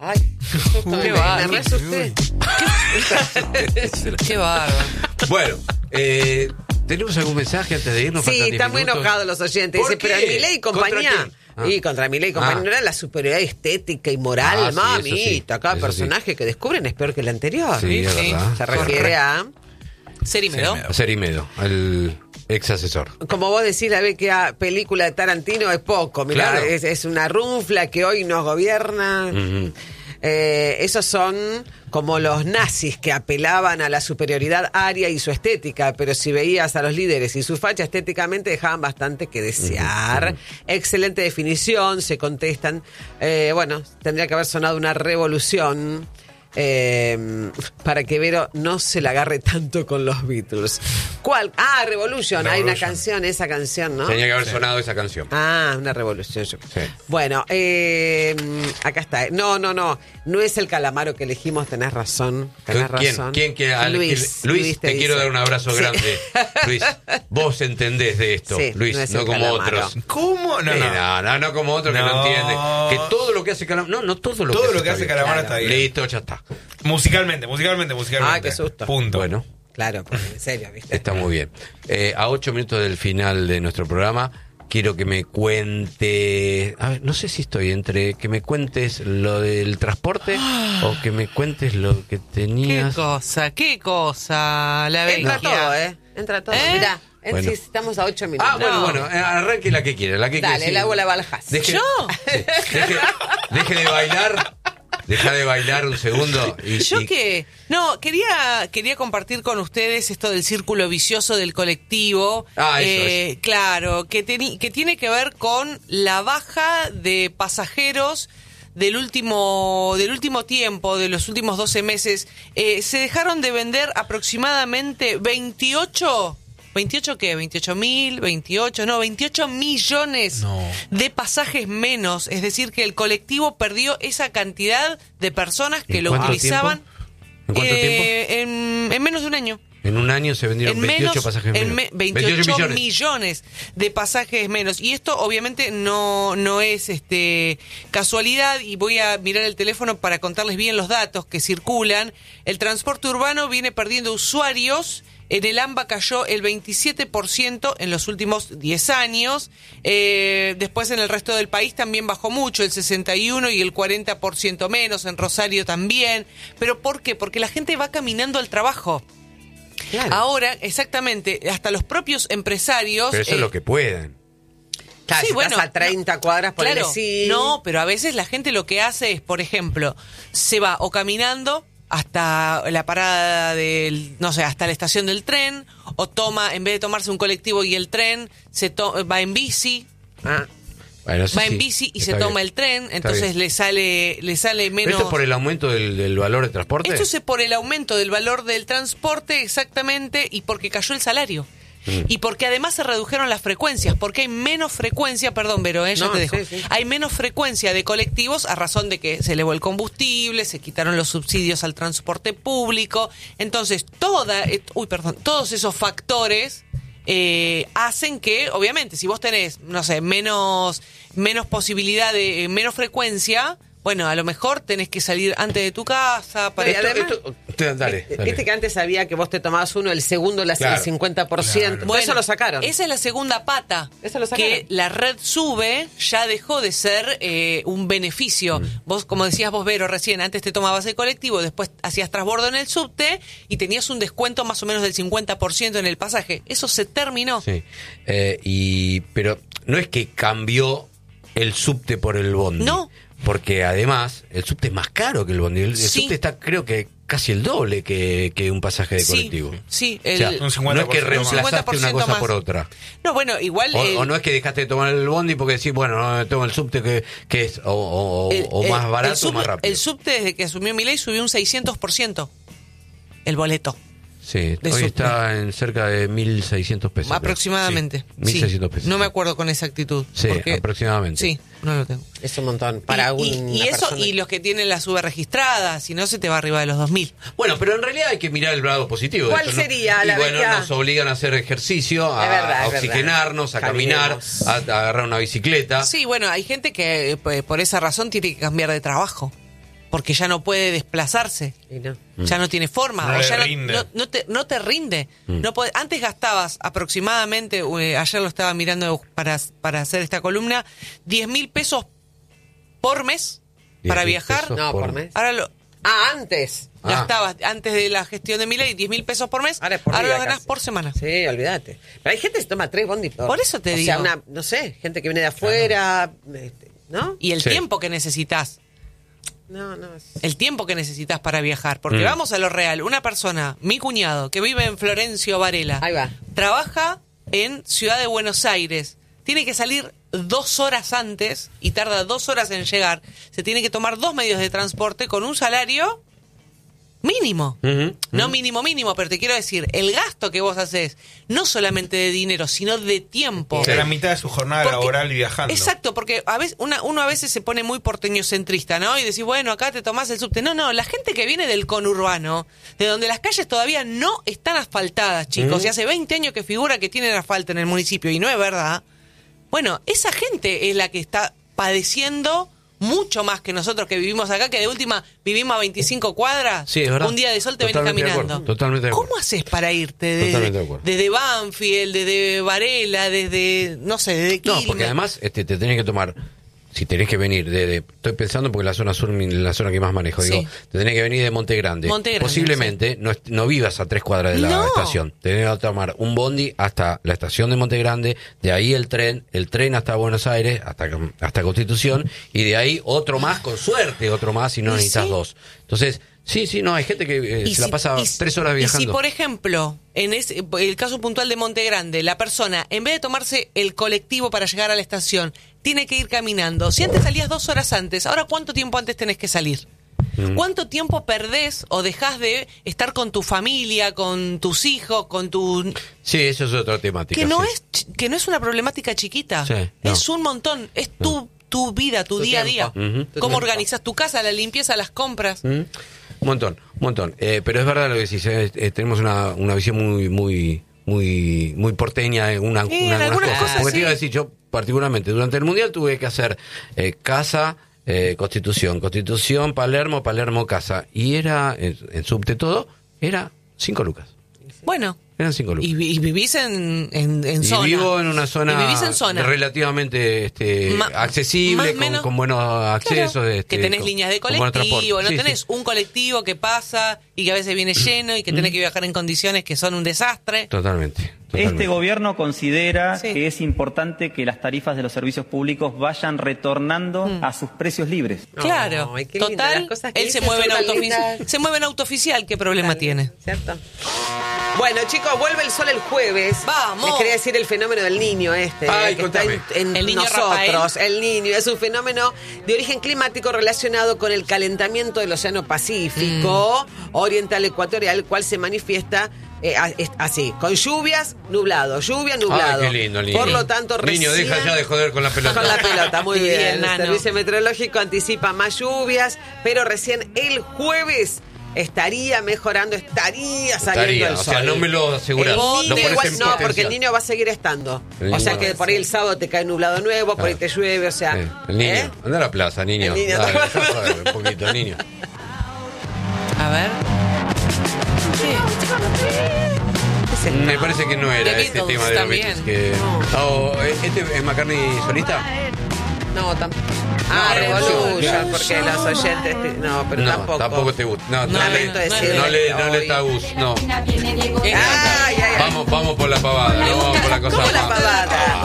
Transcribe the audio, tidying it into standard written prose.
Ay, Qué bárbaro. me reasusté. Qué bárbaro. Bueno, ¿tenemos algún mensaje antes de irnos? Sí, Faltan 10 están muy minutos. enojados los oyentes. ¿Por Dice, qué? pero Milei y compañía. ¿Contra qué? Y contra Milei y compañía. Ah. No era la superioridad estética y moral, Ah, sí, eso mamita. sí, Cada eso personaje que descubren es peor que el anterior. Sí, es Sí. verdad. Se refiere a... Serímedo. Serimedo, el ex asesor. Como vos decís, la vez que a película de Tarantino es poco. Mirá, Claro. es una runfla que hoy nos gobierna. Ujú. Esos son como los nazis que apelaban a la superioridad aria y su estética, pero si veías a los líderes y su facha estéticamente dejaban bastante que desear. Excelente definición, se contestan. Bueno, tendría que haber sonado una revolución. Para que Vero no se la agarre tanto con los Beatles. ¿Cuál? Ah, Revolution. Hay una canción, esa canción, ¿no? Tenía que haber sonado esa canción. Ah, una revolución. Sí. Bueno, acá está. No es el calamaro que elegimos, tenés razón. Tenés razón. ¿Quién? Luis te quiero dar un abrazo Sí. grande. Luis, vos entendés de esto, Sí, Luis, no es no el como calamaro. otros. ¿Cómo? No como otro que no No. entiende. Que todo lo que hace Calamaro. No todo lo Todo lo que está hace bien. Calamaro Claro. está bien. Listo, ya está. Musicalmente. Ah, qué susto. Punto. Bueno, Claro, porque en serio, ¿viste? está muy bien. A 8 minutos del final de nuestro programa, quiero que me cuentes. A ver, no sé si estoy entre que me cuentes lo del transporte o que me cuentes lo que Qué tenías. cosa. La Entra vejiga. todo, Entra todo. ¿Eh? Mirá, Bueno. sí, estamos a 8 minutos. Bueno, arranque la que quiera. La que Dale, quiera, sí. el agua la baljas. Deje, ¿Yo? sí, deje de bailar. Deja de bailar un segundo. ¿Yo qué? No, quería compartir con ustedes esto del círculo vicioso del colectivo. Eso Claro, que tiene que ver con la baja de pasajeros del último tiempo, de los últimos 12 meses. Se dejaron de vender aproximadamente 28 qué, 28 millones de pasajes menos. Es decir, que el colectivo perdió esa cantidad de personas que ¿En lo cuánto utilizaban. tiempo? ¿En cuánto tiempo? En menos de un año. En un año se vendieron 28 pasajes menos. 28 millones de pasajes menos. Y esto obviamente no es casualidad, y voy a mirar el teléfono para contarles bien los datos que circulan. El transporte urbano viene perdiendo usuarios. En el AMBA cayó el 27% en los últimos 10 años. Después en el resto del país también bajó mucho, el 61% y el 40% menos. En Rosario también. ¿Pero por qué? Porque la gente va caminando al trabajo. Claro. Ahora, exactamente, hasta los propios empresarios... Pero eso es lo que pueden. Claro, sí, si bueno, estás a 30 cuadras por claro, sí. no, pero a veces la gente lo que hace es, por ejemplo, se va o caminando hasta la parada hasta la estación del tren, o toma, en vez de tomarse un colectivo y el tren, va en bici. Ah, Bueno, eso Va sí, en bici y se está toma bien. el tren, Está entonces bien. le sale menos... ¿Esto es por el aumento del valor de transporte? Esto es por el aumento del valor del transporte, exactamente, y porque cayó el salario. Y porque además se redujeron las frecuencias, porque hay menos frecuencia, perdón, Vero, ya No, te dejo. sí. Hay menos frecuencia de colectivos a razón de que se elevó el combustible, se quitaron los subsidios al transporte público. Entonces, todos esos factores hacen que, obviamente, si vos tenés, no sé, menos posibilidad de, menos frecuencia, bueno, a lo mejor tenés que salir antes de tu casa para... Pero además- Dale. Viste que antes sabía que vos te tomabas uno, el segundo el Claro. 50%. Claro. Bueno, eso lo sacaron. Esa es la segunda pata. Eso lo sacaron. Que la red sube ya dejó de ser un beneficio. Vos, como decías vos, Vero, recién, antes te tomabas el colectivo, después hacías transbordo en el subte y tenías un descuento más o menos del 50% en el pasaje. Eso se terminó. Sí. Pero no es que cambió el subte por el bondi. No. Porque además, el subte es más caro que el bondi. El Sí. subte está, creo que, casi el doble que un pasaje de colectivo. Sí, O sea, Un 50% no es que más. reemplazaste una 50% cosa más. por otra. No, bueno, igual... O no es que dejaste de tomar el bondi porque decís, bueno, no tomo el subte que es o más barato o más rápido. El subte, desde que asumió Milei, subió un 600% el boleto. Sí, de hoy subte. está en cerca de 1.600 pesos. Aproximadamente. Sí, 1.600 pesos. No me acuerdo con exactitud. Sí, porque- aproximadamente. Sí, no lo tengo. Es un montón. Para y una eso, persona. y los que tienen la sube registrada, si no se te va arriba de los 2.000. Bueno, pero en realidad hay que mirar el lado positivo. de ¿Cuál esto, ¿no? sería la Y bueno, verdad? nos obligan a hacer ejercicio, a, Es verdad, a es oxigenarnos, verdad. a caminar, Caminemos. a agarrar una bicicleta. Sí, bueno, hay gente que por esa razón tiene que cambiar de trabajo. porque ya no puede desplazarse. Y no. Ya no tiene forma, No o le ya rinde. no te rinde. No podés- antes gastabas aproximadamente, ayer lo estaba mirando para hacer esta columna, 10.000 pesos por mes para 10.000 viajar. pesos No, por mes. Ahora Antes. gastabas, antes de la gestión de Milei, 10.000 pesos por mes. Ahora es por Ahora día lo ganás casi. por semana. Sí, olvídate. Pero hay gente que se toma 3 bondi Por eso te o digo. sea, no sé, gente que viene de afuera, ¿no? Y el Sí. tiempo que necesitas. No. El tiempo que necesitas para viajar. Porque vamos a lo real. Una persona, mi cuñado, que vive en Florencio Varela, Ahí va. trabaja en Ciudad de Buenos Aires. Tiene que salir 2 horas antes y tarda 2 horas en llegar. Se tiene que tomar 2 medios de transporte con un salario mínimo. Ujú. No mínimo, pero te quiero decir, el gasto que vos haces, no solamente de dinero, sino de tiempo. O sea, la mitad de su jornada Porque- laboral y viajando. Exacto, porque a veces uno a veces se pone muy porteñocentrista, ¿no? Y decís, bueno, acá te tomás el subte. No, la gente que viene del conurbano, de donde las calles todavía no están asfaltadas, chicos, y hace 20 años que figura que tienen asfalto en el municipio, y no es verdad. Bueno, esa gente es la que está padeciendo mucho más que nosotros que vivimos acá, que de última vivimos a 25 cuadras. Sí, es verdad. Un día de sol te venís Totalmente de caminando. acuerdo, totalmente de acuerdo. ¿Cómo haces para irte Totalmente de acuerdo. desde Banfield, desde Varela, desde, no sé, desde No, Quilmes? porque además te tenés que tomar, si tenés que venir estoy pensando porque la zona sur es la zona que más manejo, Sí. digo, te tenés que venir de Monte Grande. Monte Grande, Posiblemente no vivas a 3 cuadras de la No. estación. Tenés que tomar un bondi hasta la estación de Monte Grande, de ahí el tren hasta Buenos Aires, hasta Constitución, y de ahí otro más, con suerte, otro más, si no Y necesitas sí. 2. Entonces, sí, no, hay gente que se la pasa 3 horas viajando. Y si, por ejemplo, en el caso puntual de Monte Grande, la persona, en vez de tomarse el colectivo para llegar a la estación, tiene que ir caminando. Si antes salías 2 horas antes, ahora ¿cuánto tiempo antes tenés que salir? ¿Cuánto tiempo perdés o dejás de estar con tu familia, con tus hijos, con tu... Sí, eso es otra temática. Que no, sí. que no es una problemática chiquita. Sí, no. Es un montón. Es tu vida, tu día a día. tiempo. Ujú. Tu Cómo tiempo. organizas tu casa, la limpieza, las compras. Un montón. Pero es verdad lo que decís, tenemos una visión muy porteña, en algunas cosas porque sí. te iba a decir, yo particularmente durante el Mundial tuve que hacer casa, Constitución, Palermo, casa, y era, en subte todo, era 5 lucas. Bueno. Eran 5 lucas. Y vivís en Y zona. vivo en una zona, Y vivís en zona. relativamente Ma- accesible, más menos- con buenos accesos. Claro, que tenés líneas de con buen transporte. colectivo, no Sí, tenés sí. un colectivo que pasa y que a veces viene lleno y que tenés que viajar en condiciones que son un desastre. Totalmente. Este gobierno considera Sí. que es importante que las tarifas de los servicios públicos vayan retornando a sus precios libres. Claro, Ay, qué lindo, total, las cosas que él se dice mueve, en son tan autooficial, lindas. se mueve en autooficial, ¿qué problema tiene? ¿Cierto? Bueno, chicos, vuelve el sol el jueves. ¡Vamos! Les quería decir el fenómeno del niño Ay, que está contame. en El niño nosotros. Rafael. El niño es un fenómeno de origen climático relacionado con el calentamiento del Océano Pacífico Oriental Ecuatorial, el cual se manifiesta así, con lluvias, nublado, lluvia, nublado. Ay, qué lindo el niño. Por lo tanto, Niño, recién... deja ya de joder con la pelota. Con la pelota, muy Bien, bien. El nano. Servicio Meteorológico anticipa más lluvias, pero recién el jueves estaría mejorando, estaría saliendo el o sol. sea, no me lo aseguras. El Lo niño pones igual en no, porque potencial. el niño va a seguir estando. El O sea niño que va. por ahí el sábado te cae nublado nuevo, por ahí te llueve, o sea. Sí, el niño. ¿eh? Anda a la plaza, niño. El niño. Dale, dejá joder un poquito, niño. A ver. ¿Qué es esto? Me parece que no era The este Beatles tema de los también. Beatles. Que... ¿Este es McCartney solista? No, tampoco. Ah, No, Revolution, claro. porque los oyentes. No, pero No, tampoco. tampoco te gusta. No, Lamento decirle. no le hoy. está gusto. No. Ay, ay, ay. Vamos por la pavada, no vamos por la cosa. ¿Cómo la